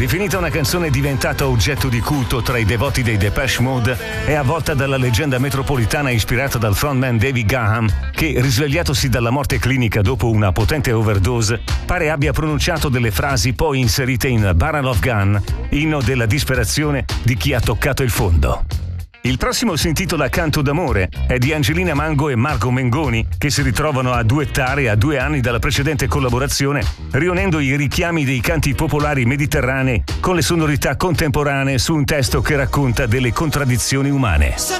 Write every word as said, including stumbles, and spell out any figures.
Definita una canzone diventata oggetto di culto tra i devoti dei Depeche Mode, è avvolta dalla leggenda metropolitana ispirata dal frontman David Graham, che, risvegliatosi dalla morte clinica dopo una potente overdose, pare abbia pronunciato delle frasi poi inserite in Barrel of Gun, inno della disperazione di chi ha toccato il fondo. Il prossimo si intitola Canto d'amore, è di Angelina Mango e Marco Mengoni, che si ritrovano a duettare a due anni dalla precedente collaborazione, riunendo i richiami dei canti popolari mediterranei con le sonorità contemporanee su un testo che racconta delle contraddizioni umane.